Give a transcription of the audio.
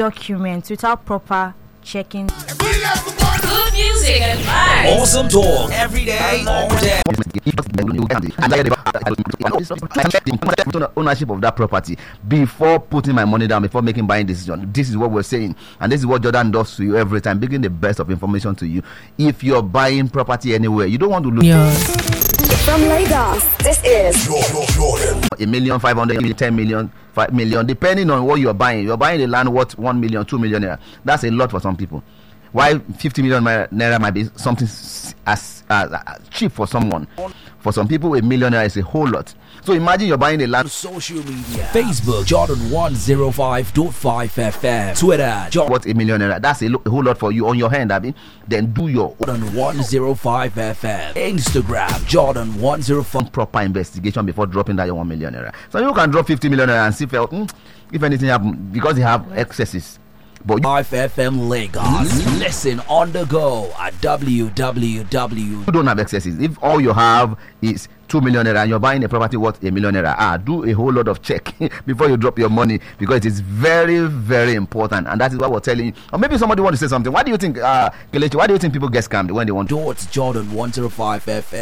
documents without proper checking. Good music and vibes. Awesome talk every day, all day. Ownership of that property before putting my money down, before making buying decision. This is what we're saying, and this is what Jordan does to you every time, bringing the best of information to you. If you're buying property anywhere, you don't want to lose. From Lagos, this is Jordan. 1,500,000, 10 million, 5 million, depending on what you're buying. You're buying a land worth 1 million, 2 million naira. That's a lot for some people. Why 50 million naira might be something as cheap for someone. For some people, $1 million is a whole lot. So imagine you're buying a land. Social media: Facebook Jordan 105.5 FM, Twitter Jordan. What $1 million naira? That's a whole lot for you on your hand, Abby. Then do your 105 FM, Instagram Jordan 105. Proper investigation before dropping that your 1 million naira. So you can drop 50 million naira and see if anything happens, because they have excesses. But 5 FM Lagos. Listen on the go at www. You don't have excesses. If all you have is 2 million naira and you're buying a property worth $1 million naira, do a whole lot of check before you drop your money, because it is very, very important. And that is what we're telling you. Or maybe somebody wants to say something. Why do you think, Kelechi, why do you think people get scammed when they want to? Jordan 105 FM.